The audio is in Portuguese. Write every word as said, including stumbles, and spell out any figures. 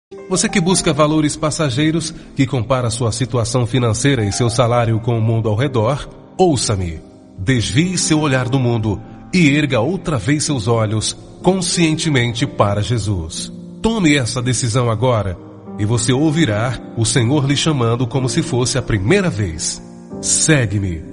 Você que busca valores passageiros, que compara sua situação financeira e seu salário com o mundo ao redor, ouça-me. Desvie seu olhar do mundo e erga outra vez seus olhos conscientemente para Jesus. Tome essa decisão agora e você ouvirá o Senhor lhe chamando como se fosse a primeira vez. Segue-me.